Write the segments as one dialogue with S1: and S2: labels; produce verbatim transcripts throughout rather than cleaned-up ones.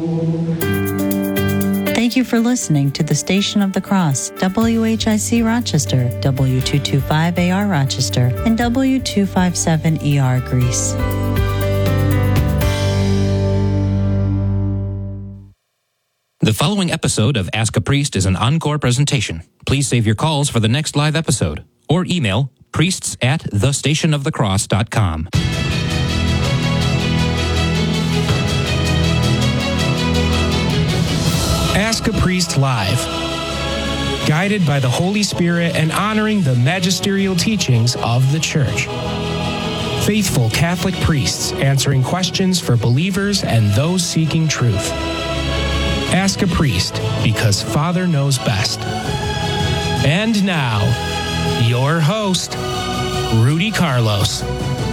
S1: Thank you for listening to the Station of the Cross, W H I C Rochester, W two twenty-five A R Rochester, and W two fifty-seven E R Greece.
S2: The following episode of Ask a Priest is an encore presentation. Please save your calls for the next live episode or email priests at the station of the cross dot com.
S3: Ask a Priest Live. Guided by the Holy Spirit and honoring the magisterial teachings of the Church. Faithful Catholic priests answering questions for believers and those seeking truth. Ask a Priest, because Father knows best. And now, your host, Rudy Carlos.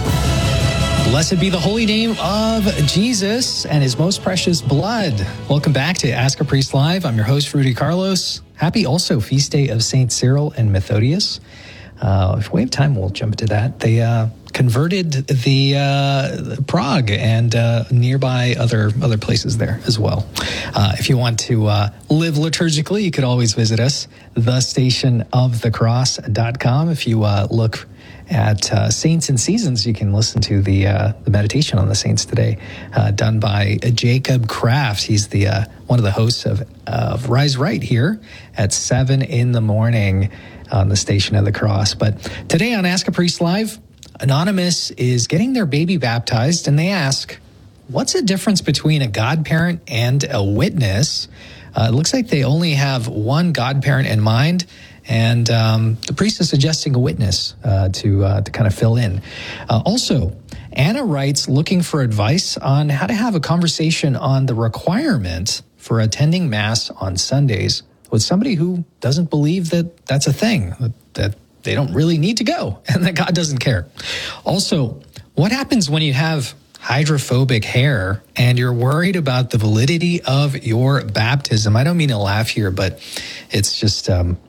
S4: Blessed be the holy name of Jesus and his most precious blood. Welcome back to Ask a Priest Live. I'm your host, Rudy Carlos. Happy also feast day of Saint Cyril and Methodius. Uh, if we have time, we'll jump into that. They uh, converted the uh, Prague and uh, nearby other other places there as well. Uh, if you want to uh, live liturgically, you could always visit us, the station of the cross dot com. If you uh, look at uh, Saints and Seasons, you can listen to the uh, the meditation on the saints today, uh, done by Jacob Kraft. He's the uh, one of the hosts of, of Rise Right here at seven in the morning on the Station of the Cross. But today on Ask a Priest Live, Anonymous is getting their baby baptized, and they ask, what's the difference between a godparent and a witness? Uh, it looks like they only have one godparent in mind, and um, the priest is suggesting a witness uh, to uh, to kind of fill in. Uh, also, Anna writes, looking for advice on how to have a conversation on the requirement for attending Mass on Sundays with somebody who doesn't believe that that's a thing, that they don't really need to go, and that God doesn't care. Also, what happens when you have hydrophobic hair and you're worried about the validity of your baptism? I don't mean to laugh here, but it's just... Um,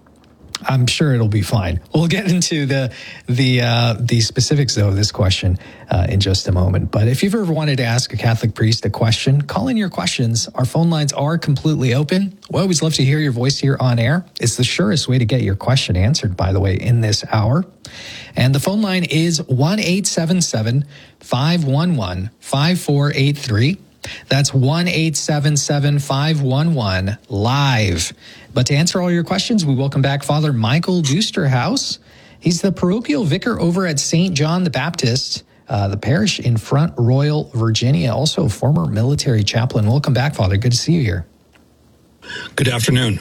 S4: I'm sure it'll be fine. We'll get into the the uh, the specifics, though, of this question uh, in just a moment. But if you've ever wanted to ask a Catholic priest a question, call in your questions. Our phone lines are completely open. We always love to hear your voice here on air. It's the surest way to get your question answered, by the way, in this hour. And the phone line is one eight seven seven, five one one, five four eight three. That's one eight seven seven, five one one, live. But to answer all your questions, we welcome back Father Michael Dusterhouse. He's the parochial vicar over at Saint John the Baptist, uh, the parish in Front Royal, Virginia, also a former military chaplain. Welcome back, Father. Good to see you here.
S5: Good afternoon.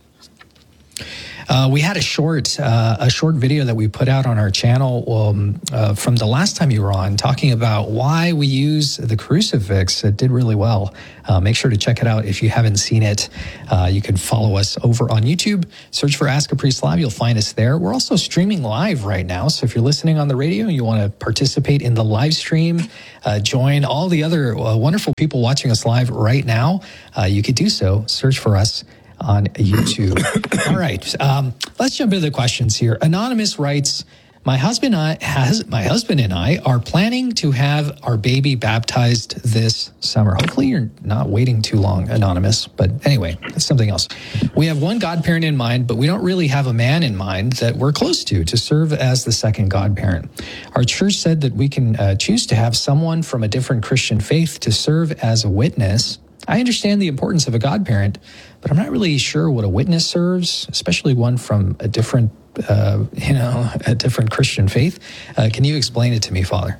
S4: Uh, we had a short uh, a short video that we put out on our channel um, uh, from the last time you were on, talking about why we use the crucifix. It did really well. Uh, make sure to check it out if you haven't seen it. Uh, you can follow us over on YouTube. Search for Ask a Priest Live. You'll find us there. We're also streaming live right now. So if you're listening on the radio and you want to participate in the live stream, uh, join all the other uh, wonderful people watching us live right now, uh, you could do so. Search for us on YouTube. All right, um, let's jump into the questions here. Anonymous writes, my husband, I, has, my husband and I are planning to have our baby baptized this summer. Hopefully you're not waiting too long, Anonymous. But anyway, it's something else. We have one godparent in mind, but we don't really have a man in mind that we're close to, to serve as the second godparent. Our church said that we can uh, choose to have someone from a different Christian faith to serve as a witness. I understand the importance of a godparent, but I'm not really sure what a witness serves, especially one from a different, uh, you know, a different Christian faith. Uh, can you explain it to me, Father?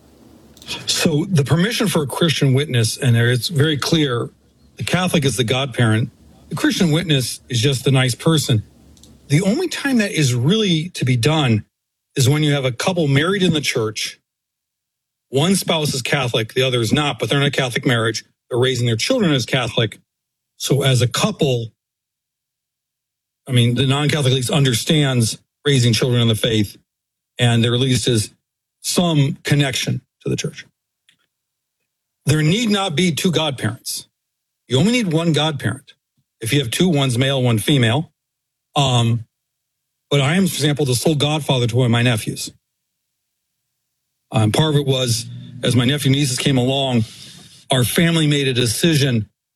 S5: So the permission for a Christian witness, and it's very clear, the Catholic is the godparent. The Christian witness is just the nice person. The only time that is really to be done is when you have a couple married in the church. One spouse is Catholic, the other is not, but they're in a Catholic marriage. They're raising their children as Catholic. So as a couple, I mean, the non-Catholic at least understands raising children in the faith, and there at least is some connection to the church. There need not be two godparents. You only need one godparent. If you have two, one's male, one female. Um, but I am, for example, the sole godfather to one of my nephews. Um, part of it was, as my nephew and nieces came along, our family made a decision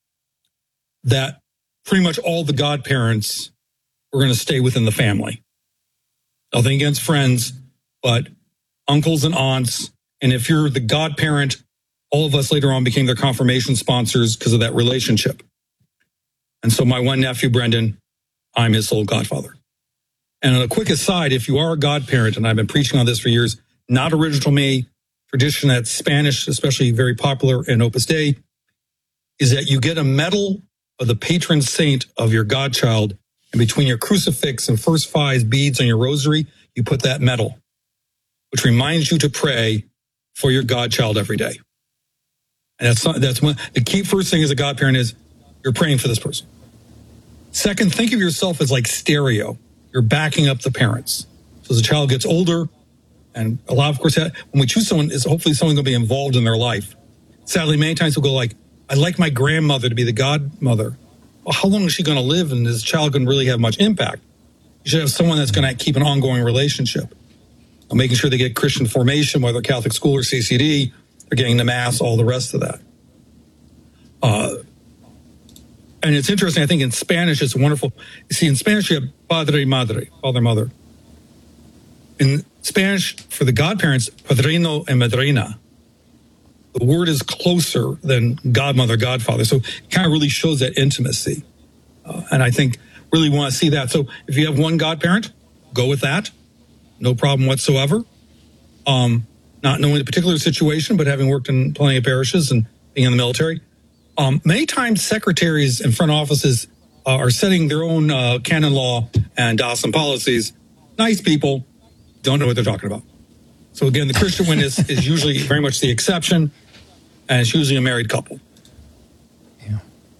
S5: that pretty much all the godparents were going to stay within the family. Nothing against friends, but uncles and aunts. And if you're the godparent, all of us later on became their confirmation sponsors because of that relationship. And so my one nephew, Brendan, I'm his sole godfather. And on a quick aside, if you are a godparent, and I've been preaching on this for years, not original to me, tradition that's Spanish, especially very popular in Opus Dei, is that you get a medal of the patron saint of your godchild, and between your crucifix and first five beads on your rosary, you put that medal, which reminds you to pray for your godchild every day. And that's not, that's one, the key first thing as a godparent is you're praying for this person. Second, think of yourself as like stereo. You're backing up the parents. So as the child gets older, and a lot, of course, when we choose someone, is hopefully someone going to be involved in their life. Sadly, many times we'll go like, I'd like my grandmother to be the godmother. Well, how long is she going to live, and is this child going to really have much impact? You should have someone that's going to keep an ongoing relationship. And making sure they get Christian formation, whether Catholic school or C C D, they're getting the Mass, all the rest of that. Uh, and it's interesting, I think in Spanish, it's wonderful. You see, in Spanish, you have padre y madre, father, mother. In Spanish, for the godparents, padrino and madrina. The word is closer than godmother, godfather. So it kind of really shows that intimacy. Uh, and I think really want to see that. So if you have one godparent, go with that. No problem whatsoever. Um, not knowing the particular situation, but having worked in plenty of parishes and being in the military. Um, many times secretaries and front offices uh, are setting their own uh, canon law and D O S and policies. Nice people, don't know what they're talking about. So again, the Christian witness is usually very much the exception, and it's usually a married couple.
S4: Yeah.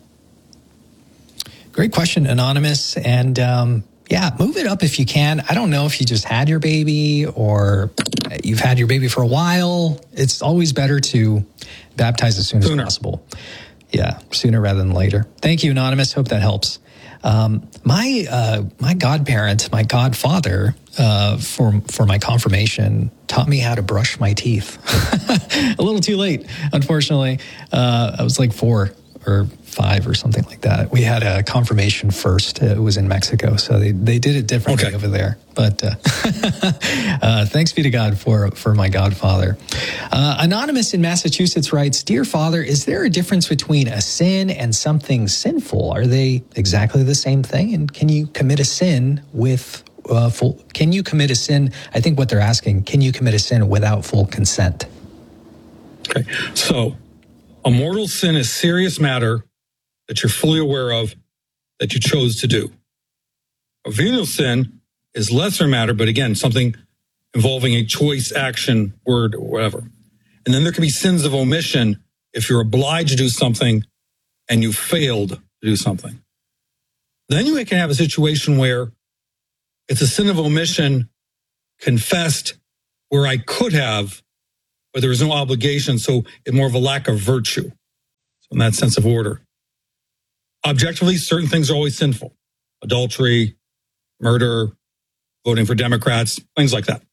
S4: Great question, Anonymous. And um, yeah, move it up if you can. I don't know if you just had your baby or you've had your baby for a while. It's always better to baptize as soon as
S5: Sooner.
S4: possible. Yeah, sooner rather than later. Thank you, Anonymous. Hope that helps. Um, my uh, my godparent, my godfather, uh, for for my confirmation, taught me how to brush my teeth. A little too late, unfortunately. Uh, I was like four or five or something like that. We had a confirmation first. It was in Mexico, so they, they did it differently
S5: Okay.
S4: over there. But uh, uh, thanks be to God for for my godfather. Uh, Anonymous in Massachusetts writes, "Dear Father, is there a difference between a sin and something sinful? Are they exactly the same thing? And can you commit a sin with uh, full? Can you commit a sin? I think what they're asking: can you commit a sin without full consent?"
S5: Okay, so a mortal sin is serious matter that you're fully aware of that you chose to do. A venial sin is lesser matter, but again, something involving a choice, action, word, or whatever. And then there can be sins of omission if you're obliged to do something and you failed to do something. Then you can have a situation where it's a sin of omission confessed where I could have, but there was no obligation, so it's more of a lack of virtue. So in that sense of order. Objectively, certain things are always sinful. Adultery, murder, voting for Democrats, things like that.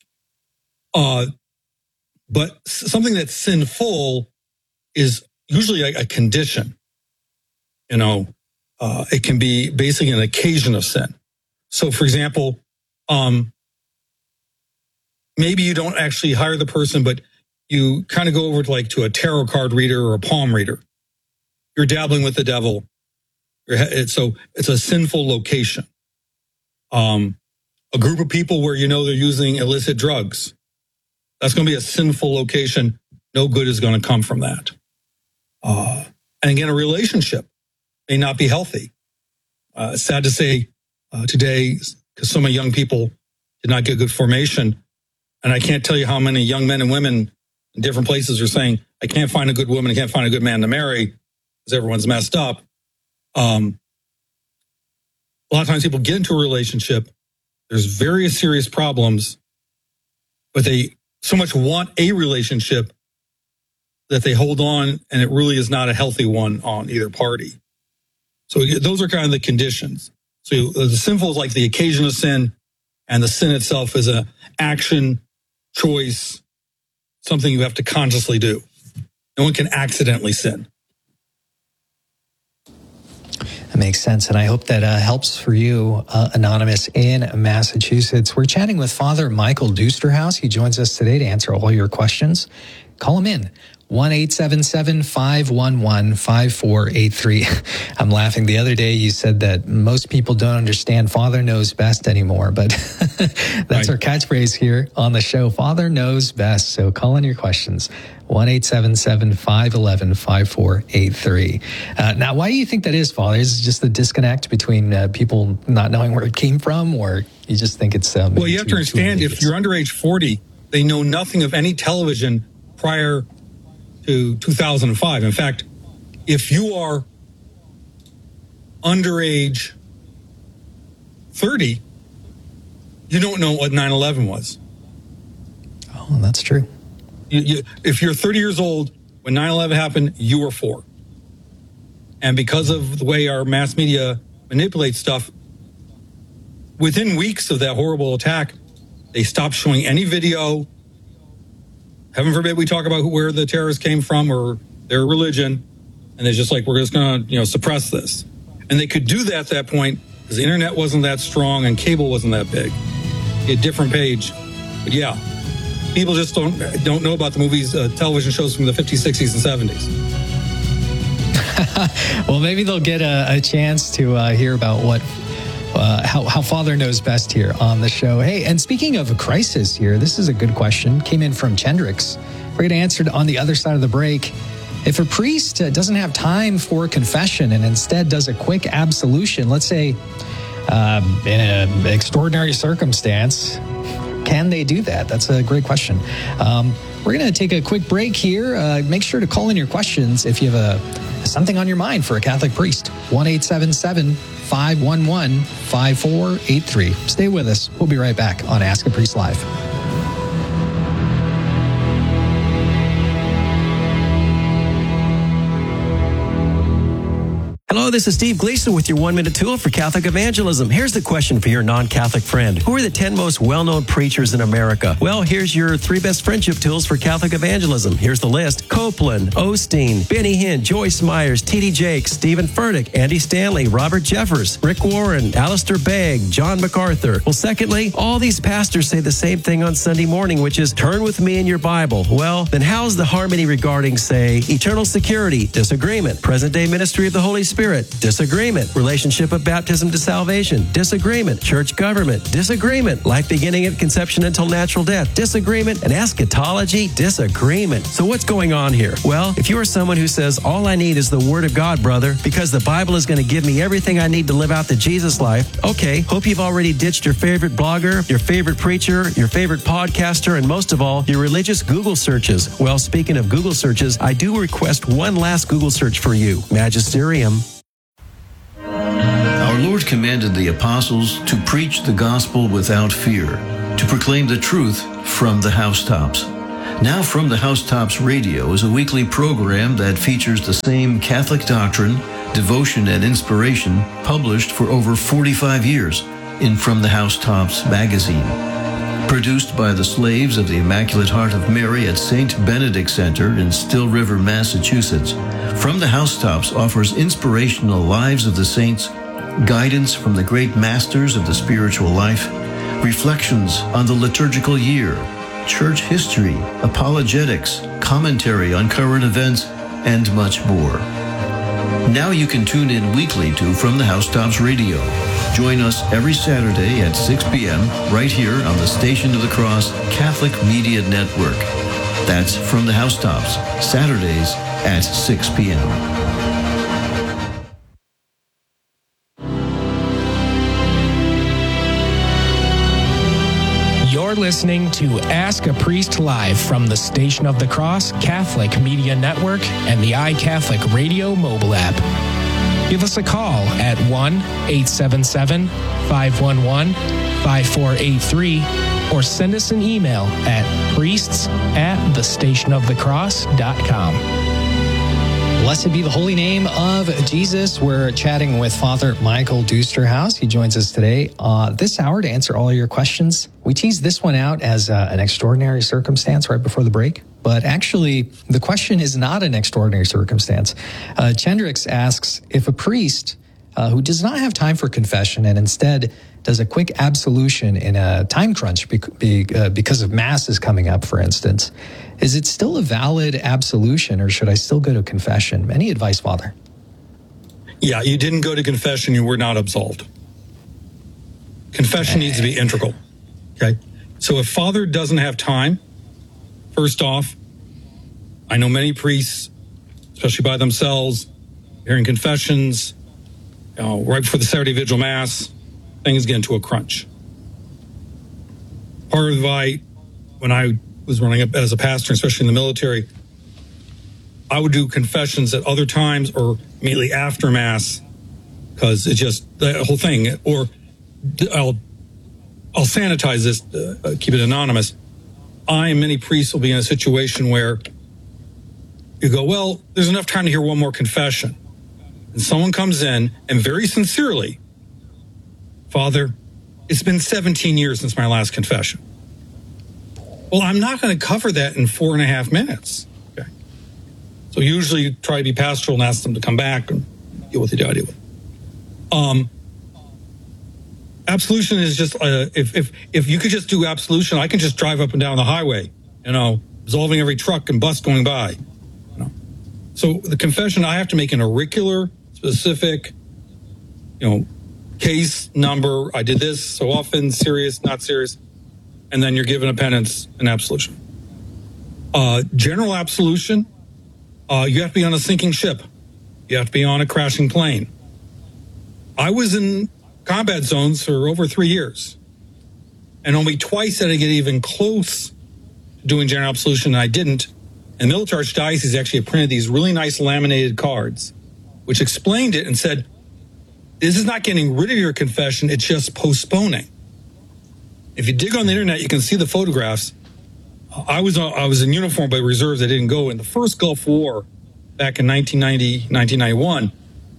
S5: Uh, but something that's sinful is usually a, a condition. You know, uh, it can be basically an occasion of sin. So, for example, um, maybe you don't actually hire the person, but you kind of go over to like to a tarot card reader or a palm reader. You're dabbling with the devil. You're, it's, so it's a sinful location. Um, a group of people where you know they're using illicit drugs. That's going to be a sinful location. No good is going to come from that. Uh, and again, a relationship may not be healthy. Uh, it's sad to say uh, today, because so many young people did not get good formation. And I can't tell you how many young men and women in different places are saying, I can't find a good woman, I can't find a good man to marry because everyone's messed up. Um, a lot of times people get into a relationship, there's various serious problems, but they so much want a relationship that they hold on, and it really is not a healthy one on either party. So those are kind of the conditions. So the sinful is like the occasion of sin, and the sin itself is an action, choice, something you have to consciously do. No one can accidentally sin.
S4: That makes sense, and I hope that uh, helps for you, uh, Anonymous in Massachusetts. We're chatting with Father Michael Dusterhouse. He joins us today to answer all your questions. Call him in, one eight seven seven, five one one, five four eight three. I'm laughing. The other day you said that most people don't understand Father knows best anymore, but that's right. Our catchphrase here on the show. Father knows best. So call in your questions, one eight seven seven, five one one, five four eight three. Uh, now, why do you think that is, Father? Is it just the disconnect between uh, people not knowing where it came from, or you just think it's... Um,
S5: well, you have
S4: too,
S5: to understand, if you're under age forty, they know nothing of any television prior to two thousand five. In fact, if you are under age thirty, you don't know what nine eleven was.
S4: Oh, that's true.
S5: You, you, if you're thirty years old, when nine eleven happened, you were four. And because of the way our mass media manipulates stuff, within weeks of that horrible attack, they stopped showing any video. Heaven forbid we talk about where the terrorists came from or their religion. And they're just like, we're just going to, you know, suppress this. And they could do that at that point because the internet wasn't that strong and cable wasn't that big. A different page. But yeah, people just don't don't know about the movies, uh, television shows from the fifties, sixties, and seventies.
S4: Well, maybe they'll get a, a chance to uh, hear about what Uh, how, how Father knows best here on the show. Hey, and speaking of a crisis here, this is a good question. Came in from Chendrix. We're going to answer it on the other side of the break. If a priest uh, doesn't have time for confession and instead does a quick absolution, let's say uh, in an extraordinary circumstance, can they do that? That's a great question. Um, we're going to take a quick break here. Uh, make sure to call in your questions if you have a, something on your mind for a Catholic priest. one eight seven seven, five one one, five four eight three. Stay with us. We'll be right back on Ask a Priest Live.
S6: Hello, this is Steve Gleason with your one-minute tool for Catholic evangelism. Here's the question for your non-Catholic friend. Who are the ten most well-known preachers in America? Well, here's your three best friendship tools for Catholic evangelism. Here's the list. Copeland, Osteen, Benny Hinn, Joyce Myers, T D Jakes, Stephen Furtick, Andy Stanley, Robert Jeffers, Rick Warren, Alistair Begg, John MacArthur. Well, secondly, all these pastors say the same thing on Sunday morning, which is turn with me in your Bible. Well, then how's the harmony regarding, say, eternal security? Disagreement. Present-day ministry of the Holy Spirit? Disagreement. Relationship of baptism to salvation? Disagreement. Church government? Disagreement. Life beginning at conception until natural death? Disagreement. And eschatology? Disagreement. So what's going on here? Well, if you are someone who says, all I need is the Word of God, brother, because the Bible is going to give me everything I need to live out the Jesus life, okay, hope you've already ditched your favorite blogger, your favorite preacher, your favorite podcaster, and most of all, your religious Google searches. Well, speaking of Google searches, I do request one last Google search for you. Magisterium.
S7: Our Lord commanded the apostles to preach the gospel without fear, to proclaim the truth from the housetops. Now From the Housetops Radio is a weekly program that features the same Catholic doctrine, devotion, and inspiration published for over forty-five years in From the Housetops magazine. Produced by the slaves of the Immaculate Heart of Mary at Saint Benedict Center in Still River, Massachusetts, From the Housetops offers inspirational lives of the saints, guidance from the great masters of the spiritual life, reflections on the liturgical year, church history, apologetics, commentary on current events, and much more. Now you can tune in weekly to From the Housetops Radio. Join us every Saturday at six p.m. right here on the Station of the Cross Catholic Media Network. That's From the Housetops, Saturdays at six p.m.
S3: You're listening to Ask a Priest Live from the Station of the Cross Catholic Media Network and the iCatholic Radio mobile app. Give us a call at one eight seven seven, five one one, five four eight three or send us an email at priests at the station of the cross dot com.
S4: Blessed be the holy name of Jesus. We're chatting with Father Michael Dusterhouse. He joins us today uh, this hour to answer all your questions. We teased this one out as uh, an extraordinary circumstance right before the break, but actually the question is not an extraordinary circumstance. Uh, Chendrix asks, if a priest uh, who does not have time for confession and instead does a quick absolution in a time crunch be, be, uh, because of Mass is coming up, for instance, is it still a valid absolution, or should I still go to confession? Any advice, Father?
S5: Yeah, you didn't go to confession. You were not absolved. Confession needs to be integral. Okay? So if Father doesn't have time, first off, I know many priests, especially by themselves, hearing confessions, you know, right before the Saturday Vigil Mass, things get into a crunch. Part of why, when I was running up as a pastor, especially in the military, I would do confessions at other times or immediately after Mass, because it's just the whole thing. Or I'll I'll sanitize this, uh, keep it anonymous. I and many priests will be in a situation where you go, well, there's enough time to hear one more confession. And someone comes in and very sincerely, Father, it's been seventeen years since my last confession. Well, I'm not going to cover that in four and a half minutes. Okay. So usually you try to be pastoral and ask them to come back and deal with the idea with. Um, absolution is just, uh, if, if, if you could just do absolution, I can just drive up and down the highway, you know, absolving every truck and bus going by. You know. So the confession, I have to make an auricular, specific, you know, case number. I did this so often, serious, not serious. And then you're given a penance and absolution. Uh, general absolution, uh, you have to be on a sinking ship. You have to be on a crashing plane. I was in combat zones for over three years. And only twice did I get even close to doing general absolution, and I didn't. And the military archdiocese actually printed these really nice laminated cards, which explained it and said, this is not getting rid of your confession, it's just postponing. If you dig on the internet, you can see the photographs. I was I was in uniform by reserves. I didn't go. In the first Gulf War, back in nineteen ninety, nineteen ninety-one,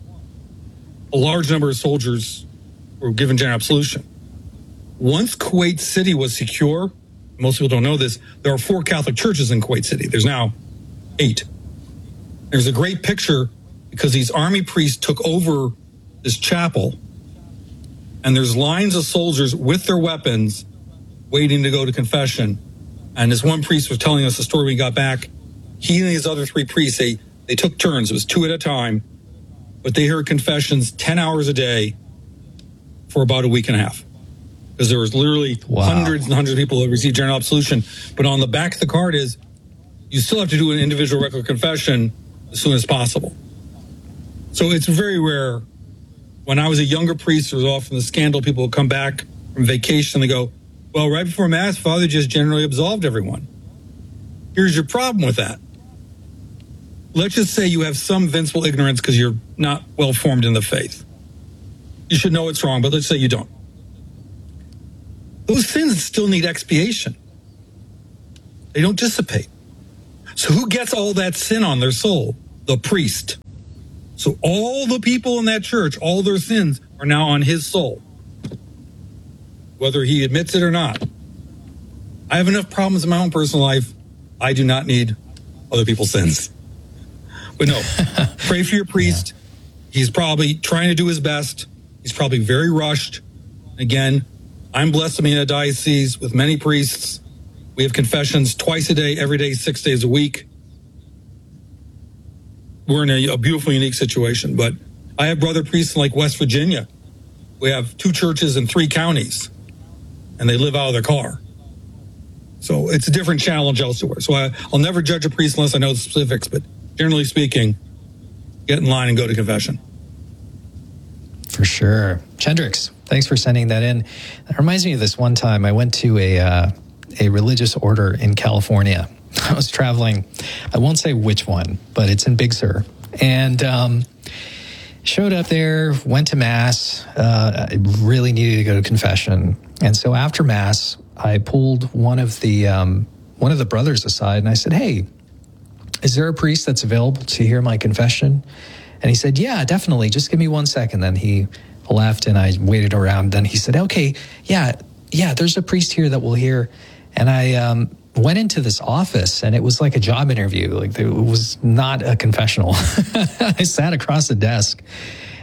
S5: a large number of soldiers were given general absolution. Once Kuwait City was secure, most people don't know this, there are four Catholic churches in Kuwait City. There's now eight. There's a great picture because these army priests took over this chapel, and there's lines of soldiers with their weapons waiting to go to confession. And this one priest was telling us the story we got back. He and his other three priests, they, they took turns. It was two at a time, but they heard confessions ten hours a day for about a week and a half. Because there was literally wow. hundreds and hundreds of people who received general absolution. But on the back of the card is, you still have to do an individual regular confession as soon as possible. So it's very rare. When I was a younger priest, there was often the scandal. People would come back from vacation and they go, well, right before Mass, Father just generally absolved everyone. Here's your problem with that. Let's just say you have some invincible ignorance because you're not well formed in the faith. You should know it's wrong, but let's say you don't. Those sins still need expiation. They don't dissipate. So who gets all that sin on their soul? The priest. So all the people in that church, all their sins are now on his soul, whether he admits it or not. I have enough problems in my own personal life. I do not need other people's sins. But no, pray for your priest. Yeah. He's probably trying to do his best. He's probably very rushed. Again, I'm blessed to be in a diocese with many priests. We have confessions twice a day, every day, six days a week. We're in a, a beautiful, unique situation. But I have brother priests in like West Virginia. We have two churches in three counties, and they live out of their car. So it's a different challenge elsewhere. So I, I'll never judge a priest unless I know the specifics. But generally speaking, get in line and go to confession.
S4: For sure. Chendrix, thanks for sending that in. That reminds me of this one time I went to a uh, a religious order in California. I was traveling, I won't say which one, but it's in Big Sur. And um, showed up there, went to Mass. Uh, I really needed to go to confession. And so after Mass, I pulled one of the um, one of the brothers aside and I said, hey, is there a priest that's available to hear my confession? And he said, yeah, definitely. Just give me one second. Then he left and I waited around. Then he said, okay, yeah, yeah, there's a priest here that will hear. And I um, went into this office and it was like a job interview. Like it was not a confessional. I sat across the desk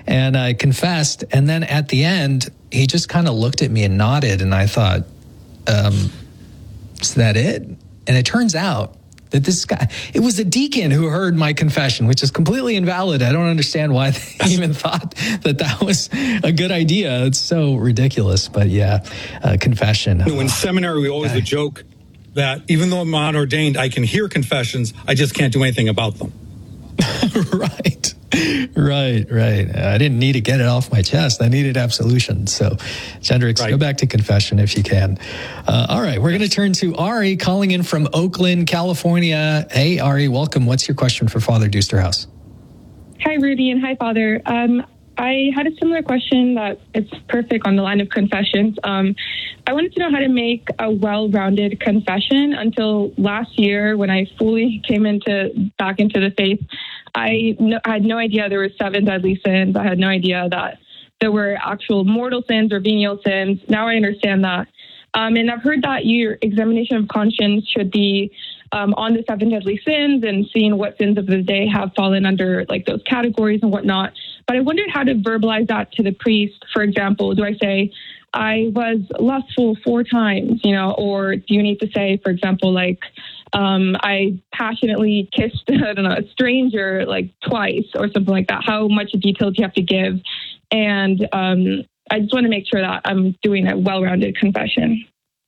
S4: And I confessed. And then at the end, he just kind of looked at me and nodded. And I thought, um, is that it? And it turns out that this guy, it was a deacon who heard my confession, which is completely invalid. I don't understand why they even thought that that was a good idea. It's so ridiculous. But yeah, uh, confession.
S5: You know, in seminary, we always would joke that even though I'm not ordained, I can hear confessions. I just can't do anything about them.
S4: Right. Right, right. I didn't need to get it off my chest. I needed absolution. So, Gendrix, right. Go back to confession if you can. Uh, all right, we're going to turn to Ari calling in from Oakland, California. Hey, Ari, welcome. What's your question for Father Dusterhouse?
S8: Hi, Rudy, and hi, Father. Um, I had a similar question that it's perfect on the line of confessions. Um, I wanted to know how to make a well-rounded confession. Until last year, when I fully came into back into the faith, I, no, I had no idea there were seven deadly sins. I had no idea that there were actual mortal sins or venial sins. Now I understand that. Um, and I've heard that your examination of conscience should be um, on the seven deadly sins and seeing what sins of the day have fallen under like those categories and whatnot. But I wondered how to verbalize that to the priest. For example, do I say, I was lustful four times, you know, or do you need to say, for example, like, um, I passionately kissed, I don't know, a stranger like twice or something like that? How much detail do you have to give? And um, I just want to make sure that I'm doing a well-rounded confession.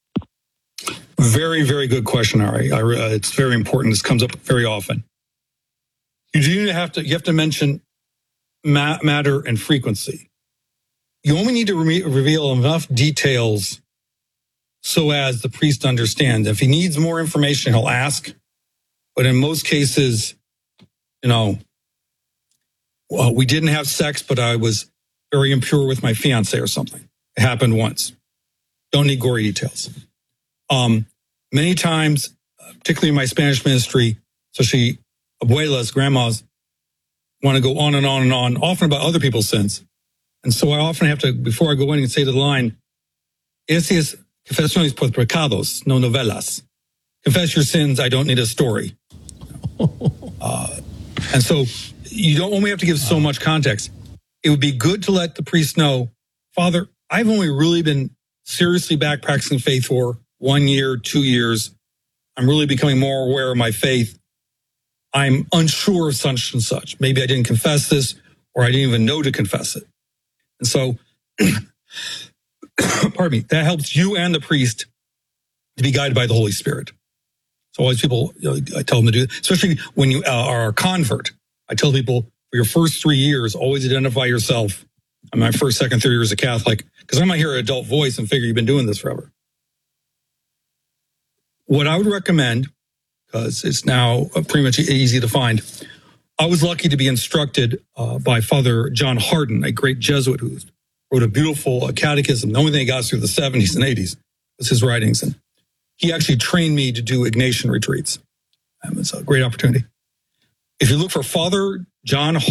S5: Very, very good question, Ari. I, uh, it's very important. This comes up very often. You do have to, you have to mention ma- matter and frequency. You only need to re- reveal enough details so as the priest understands. If he needs more information, he'll ask. But in most cases, you know, well, we didn't have sex, but I was very impure with my fiance or something. It happened once. Don't need gory details. Um, many times, particularly in my Spanish ministry, especially abuelas, grandmas, want to go on and on and on, often about other people's sins. And so I often have to, before I go in and say to the line, ese es confesiones por pecados, no novelas. Confess your sins, I don't need a story. Uh, and so you don't only have to give so much context. It would be good to let the priest know, Father, I've only really been seriously back practicing faith for one year, two years. I'm really becoming more aware of my faith. I'm unsure of such and such. Maybe I didn't confess this, or I didn't even know to confess it. And so, pardon me, that helps you and the priest to be guided by the Holy Spirit. So always people, you know, I tell them to do it, especially when you uh, are a convert. I tell people for your first three years, always identify yourself. I'm my first, second, third year as a Catholic, because I might hear an adult voice and figure you've been doing this forever. What I would recommend, because it's now pretty much easy to find, I was lucky to be instructed uh, by Father John Hardin, a great Jesuit who wrote a beautiful uh, catechism. The only thing he got through the seventies and eighties was his writings. And he actually trained me to do Ignatian retreats. And it's a great opportunity. If you look for Father John